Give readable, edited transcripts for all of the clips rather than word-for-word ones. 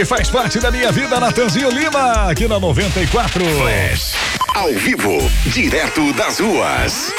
Faz parte da minha vida, Natanzinho Lima, aqui na 94. Flash, ao vivo, direto das ruas.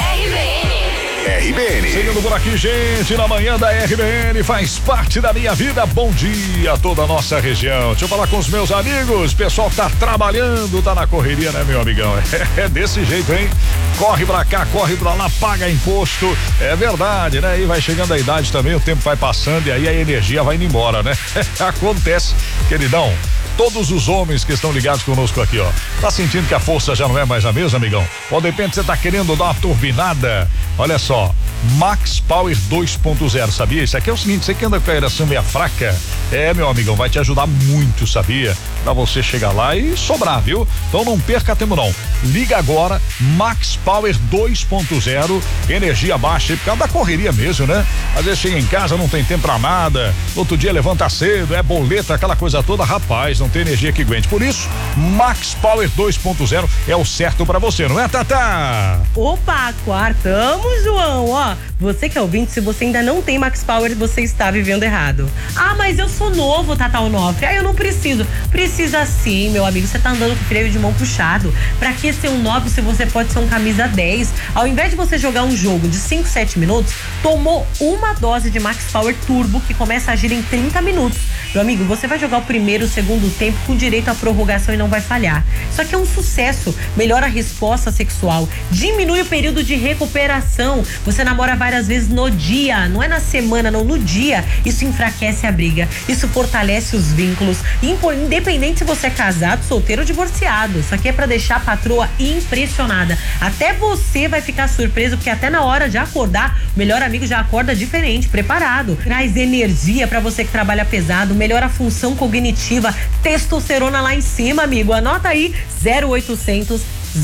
RBN. Seguindo por aqui, gente, na manhã da RBN, faz parte da minha vida. Bom dia a toda a nossa região. Deixa eu falar com os meus amigos, pessoal que tá trabalhando, tá na correria, né, meu amigão? É desse jeito, hein? Corre pra cá, corre pra lá, paga imposto. É verdade, né? E vai chegando a idade também, o tempo vai passando e aí a energia vai indo embora, né? Acontece, queridão. Todos os homens que estão ligados conosco aqui, ó. Tá sentindo que a força já não é mais a mesma, amigão? Ou de repente você tá querendo dar uma turbinada? Olha só, Max Power 2.0, sabia? Isso aqui é o seguinte, você que anda com a ereção meia fraca, meu amigão, vai te ajudar muito, sabia? Pra você chegar lá e sobrar, viu? Então não perca tempo não. Liga agora, Max Power 2.0, energia baixa, por causa da correria mesmo, né? Às vezes chega em casa, não tem tempo pra nada, no outro dia levanta cedo, boleta, aquela coisa toda, rapaz, não tem energia que aguente. Por isso, Max Power 2.0 é o certo pra você, não é, Tatá? Opa, quartamos, João, ó. Você que é ouvinte, se você ainda não tem Max Power, você está vivendo errado. Ah, mas eu sou novo, Tatá Onofre. Eu não preciso. Precisa sim, meu amigo. Você tá andando com freio de mão puxado. Pra que ser um 9 se você pode ser um camisa 10? Ao invés de você jogar um jogo de 5, 7 minutos, tomou uma dose de Max Power Turbo que começa a agir em 30 minutos. Meu amigo, você vai jogar o primeiro, o segundo tempo com direito à prorrogação e não vai falhar. Isso aqui é um sucesso. Melhora a resposta sexual, diminui o período de recuperação. Você namora várias vezes no dia, não é na semana, não, no dia. Isso enfraquece a briga, isso fortalece os vínculos, independente se você é casado, solteiro ou divorciado. Isso aqui é pra deixar a patroa impressionada. Até você vai ficar surpreso, porque até na hora de acordar, o melhor amigo já acorda diferente, preparado. Traz energia pra você que trabalha pesado, melhora a função cognitiva, testosterona lá em cima, amigo. Anota aí, 0800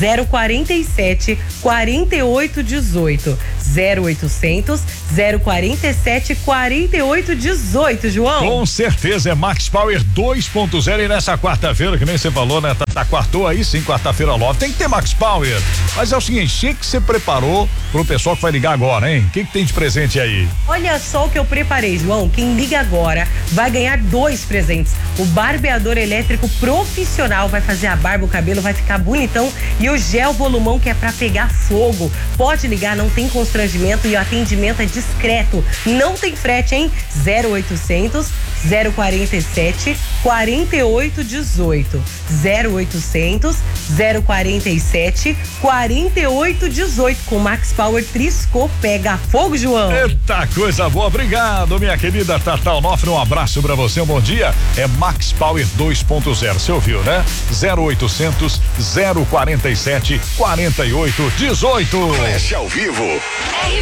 047 4818. 0800 047 4818, João. Com certeza é Max Power 2.0 e nessa quarta-feira, que nem você falou, né? Tá quartou aí sim, quarta-feira logo. Tem que ter Max Power. Mas é o seguinte, o que você preparou pro pessoal que vai ligar agora, hein? O que tem de presente aí? Olha só o que eu preparei, João. Quem liga agora vai ganhar 2 presentes. O barbeador elétrico profissional vai fazer a barba, o cabelo vai ficar bonitão. E o gel volumão, que é pra pegar fogo. Pode ligar, não tem constrangimento e o atendimento é discreto. Não tem frete, hein? 0800 047 4818. 0800 047 4818. Com Max Power Trisco pega fogo, João. Eita, coisa boa. Obrigado, minha querida Tatá Onofre. Um abraço pra você, um bom dia. É Max Power 2.0. Você ouviu, né? 0800 047 4818. Flash ao vivo.